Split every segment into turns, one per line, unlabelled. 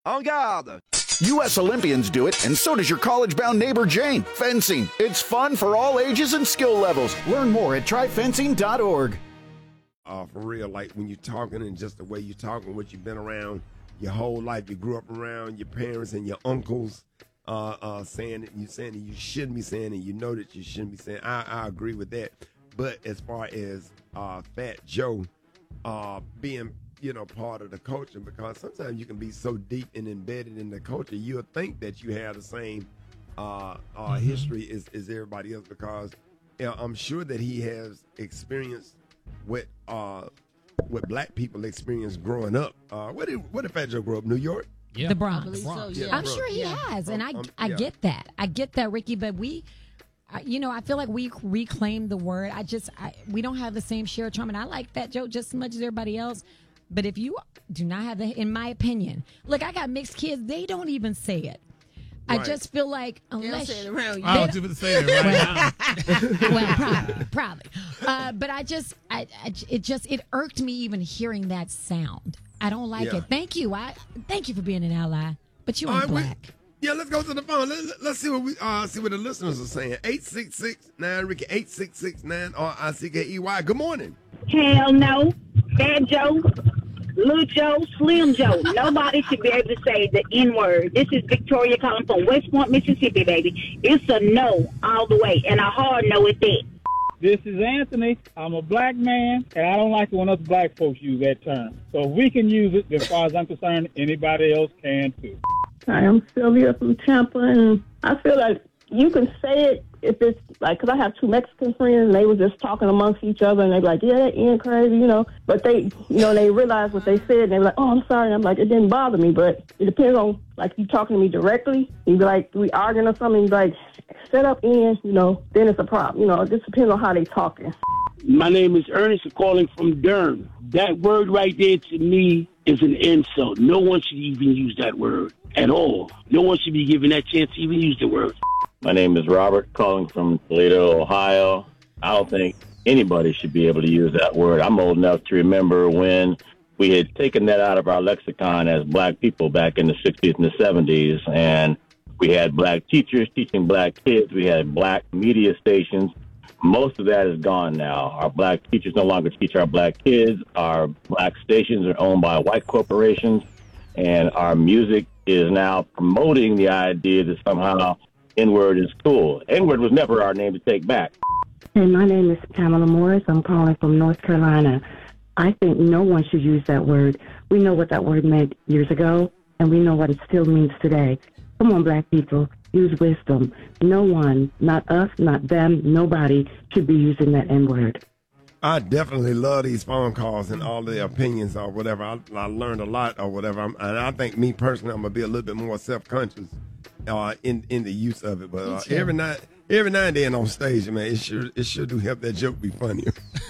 En garde!
U.S. Olympians do it, and so does your college-bound neighbor Jane. Fencing. It's fun for all ages and skill levels. Learn more at tryfencing.org.
For real, like when you're talking and just the way you're talking, what you've been around your whole life, you grew up around your parents and your uncles saying it, you saying that you shouldn't be saying it, you know that you shouldn't be saying. I agree with that. But as far as Fat Joe being part of the culture, because sometimes you can be so deep and embedded in the culture, you'll think that you have the same history as everybody else, because I'm sure that he has experienced what black people experienced growing up. Where did Fat Joe grow up? New York?
Yeah.
The Bronx.
So, yeah.
I'm sure he has, and I get that. I get that, Ricky, but I feel like we reclaim the word. We don't have the same share of trauma, and I like Fat Joe just as much as everybody else. But if you do not have in my opinion, look, I got mixed kids. They don't even say it. Right. I just feel like unless
say it around you.
I don't even say it right now.
Well, probably. But it irked me even hearing that sound. I don't like it. Thank you. Thank you for being an ally. But you ain't black.
Let's go to the phone. Let's see what the listeners are saying. 866-9 Ricky, 866-9RICKEY. Good morning.
Hell no. Fat Joe, Little Joe, Slim Joe. Nobody should be able to say the N-word. This is Victoria calling from West Point, Mississippi, baby. It's a no all the way, and a hard no at that.
This is Anthony. I'm a black man, and I don't like it when other black folks use that term. So if we can use it, as far as I'm concerned, anybody else can too.
Hi, I'm Sylvia from Tampa, and I feel like you can say it if it's like, because I have two Mexican friends, and they were just talking amongst each other, and they're like, yeah, that ain't crazy, But they, they realize what they said, and they're like, oh, I'm sorry. And I'm like, it didn't bother me, but it depends on, like, you talking to me directly. You be like, we arguing or something, you be like, set up in, then it's a problem. It just depends on how they talking.
My name is Ernest. I'm calling from Durham. That word right there to me is an insult. No one should even use that word at all. No one should be given that chance to even use the word.
My name is Robert, calling from Toledo, Ohio. I don't think anybody should be able to use that word. I'm old enough to remember when we had taken that out of our lexicon as black people back in the 60s and the 70s, and we had black teachers teaching black kids. We had black media stations. Most of that is gone now. Our black teachers no longer teach our black kids. Our black stations are owned by white corporations, and our music is now promoting the idea that somehow N-word is cool. N-word was never our name to take back.
Hey, my name is Pamela Morris. I'm calling from North Carolina. I think no one should use that word. We know what that word meant years ago, and we know what it still means today. Come on, black people, use wisdom. No one, not us, not them, nobody should be using that N-word.
I definitely love these phone calls and all the opinions or whatever. I learned a lot or whatever. And I think me personally, I'm going to be a little bit more self-conscious in the use of it. But every now and then on stage, man, it sure do help that joke be funnier.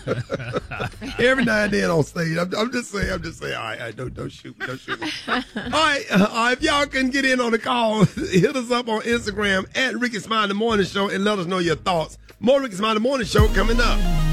Every now and then on stage, I'm just saying. All right, don't shoot me. All right, if y'all can get in on the call, hit us up on Instagram at Ricky Smiley Morning Show and let us know your thoughts. More Ricky Smiley Morning Show coming up.